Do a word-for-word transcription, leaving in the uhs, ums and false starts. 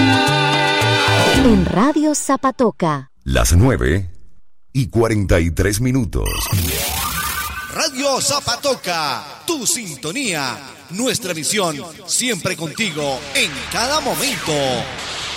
En Radio Zapatoca. Las nueve y cuarenta y tres minutos. Radio Zapatoca, tu sintonía, nuestra misión, siempre contigo, en cada momento.